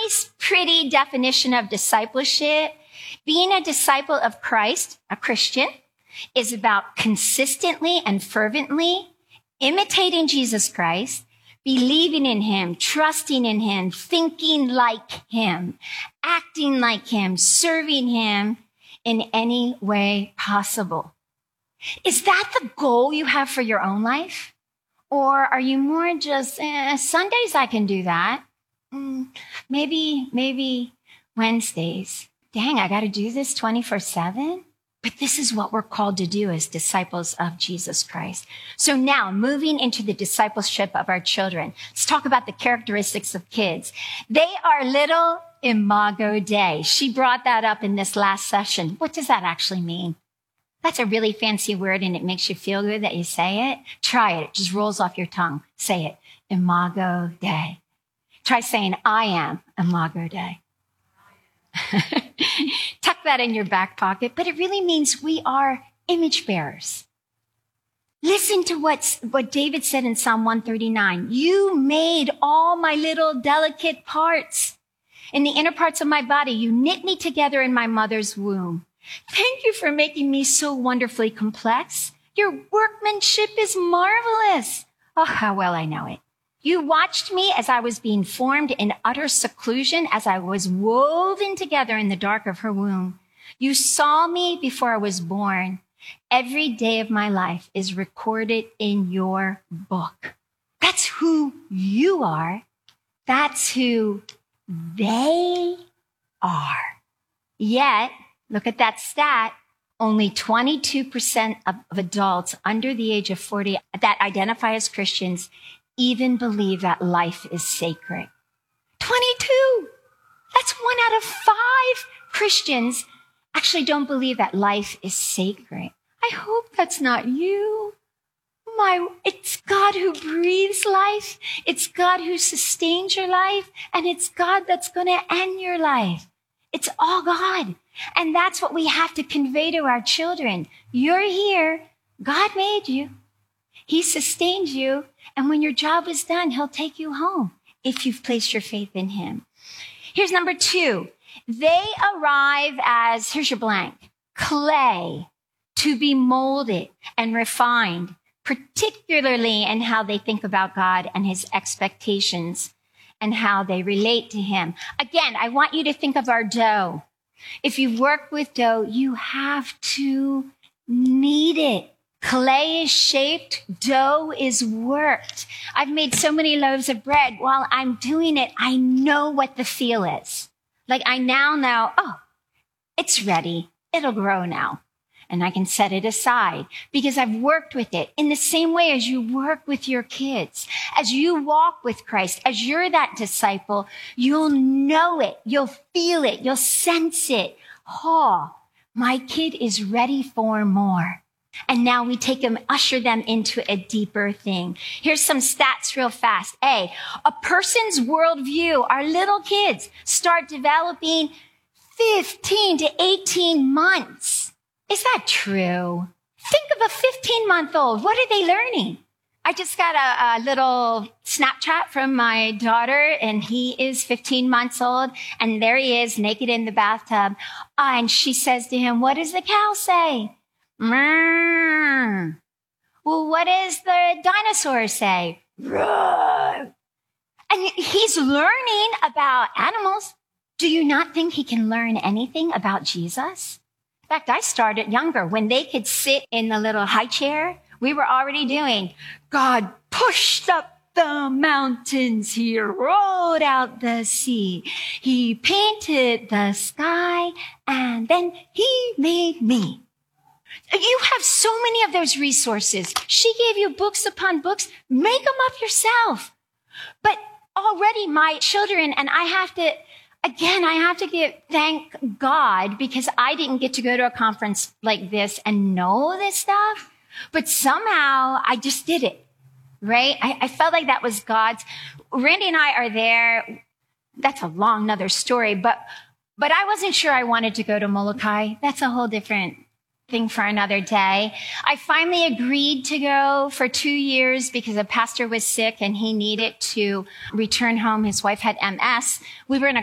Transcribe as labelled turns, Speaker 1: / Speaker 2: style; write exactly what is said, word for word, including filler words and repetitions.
Speaker 1: nice, pretty definition of discipleship. Being a disciple of Christ, a Christian, is about consistently and fervently imitating Jesus Christ, believing in him, trusting in him, thinking like him, acting like him, serving him in any way possible. Is that the goal you have for your own life? Or are you more just, eh, Sundays I can do that. Mm, maybe, maybe Wednesdays. Dang, I got to do this twenty-four seven? But this is what we're called to do as disciples of Jesus Christ. So now, moving into the discipleship of our children, let's talk about the characteristics of kids. They are little Imago Dei. She brought that up in this last session. What does that actually mean? That's a really fancy word, and it makes you feel good that you say it. Try it. It just rolls off your tongue. Say it. Imago Dei. Try saying, I am Imago Dei. Tuck that in your back pocket, but it really means we are image bearers. Listen to what's, what David said in Psalm one thirty-nine. You made all my little delicate parts. In the inner parts of my body, you knit me together in my mother's womb. Thank you for making me so wonderfully complex. Your workmanship is marvelous. Oh, how well I know it. You watched me as I was being formed in utter seclusion, as I was woven together in the dark of her womb. You saw me before I was born. Every day of my life is recorded in your book. That's who you are. That's who they are. Yet, look at that stat. Only twenty-two percent of, of adults under the age of forty that identify as Christians even believe that life is sacred. twenty-two. That's one out of five Christians actually don't believe that life is sacred. I hope that's not you. My, it's God who breathes life. It's God who sustains your life. And it's God that's going to end your life. It's all God. And that's what we have to convey to our children. You're here. God made you. He sustained you. And when your job is done, he'll take you home if you've placed your faith in him. Here's number two. They arrive as, here's your blank, clay to be molded and refined, particularly in how they think about God and his expectations and how they relate to him. Again, I want you to think of our dough. If you work with dough, you have to knead it. Clay is shaped, dough is worked. I've made so many loaves of bread. While I'm doing it, I know what the feel is. Like I now know, oh, it's ready. It'll grow now. And I can set it aside because I've worked with it in the same way as you work with your kids. As you walk with Christ, as you're that disciple, you'll know it. You'll feel it. You'll sense it. Oh, my kid is ready for more. And now we take them, usher them into a deeper thing. Here's some stats real fast. A, a person's worldview, our little kids start developing fifteen to eighteen months. Is that true? Think of a fifteen-month-old. What are they learning? I just got a, a little Snapchat from my daughter, and he is fifteen months old, and there he is, naked in the bathtub. Uh, and she says to him, what does the cow say? Mmm. Well, what does the dinosaur say? Roar. And he's learning about animals. Do you not think he can learn anything about Jesus? In fact, I started younger. When they could sit in the little high chair, we were already doing, God pushed up the mountains. He rolled out the sea. He painted the sky, and then he made me. You have so many of those resources. She gave you books upon books. Make them up yourself. But already my children, and I have to, again, I have to give, thank God, because I didn't get to go to a conference like this and know this stuff. But somehow I just did it, right? I, I felt like that was God's. Randy and I are there. That's a long another story, but, but I wasn't sure I wanted to go to Molokai. That's a whole different thing for another day. I finally agreed to go for two years because a pastor was sick and he needed to return home. His wife had M S. We were in a